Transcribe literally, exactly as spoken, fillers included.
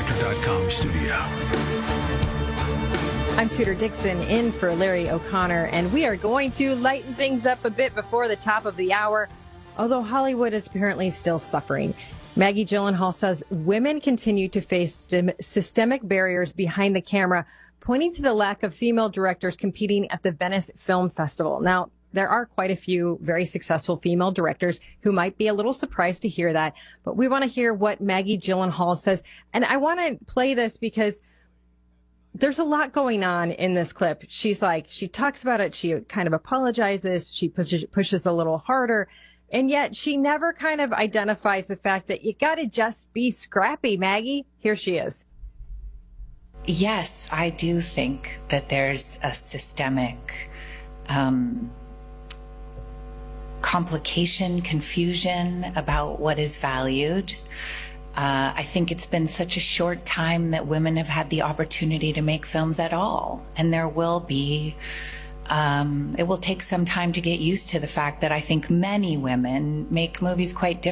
actor dot com studio. I'm Tudor Dixon in for Larry O'Connor, and we are going to lighten things up a bit before the top of the hour, although Hollywood is apparently still suffering. Maggie Gyllenhaal says women continue to face stem- systemic barriers behind the camera, pointing to the lack of female directors competing at the Venice Film Festival. Now, there are quite a few very successful female directors who might be a little surprised to hear that, but we want to hear what Maggie Gyllenhaal says. And I want to play this because there's a lot going on in this clip. She's like, she talks about it. She kind of apologizes. She pushes, pushes a little harder. And yet she never kind of identifies the fact that you got to just be scrappy, Maggie. Here she is. Yes, I do think that there's a systemic um, complication, confusion about what is valued. Uh, I think it's been such a short time that women have had the opportunity to make films at all. And there will be, um, it will take some time to get used to the fact that I think many women make movies quite differently.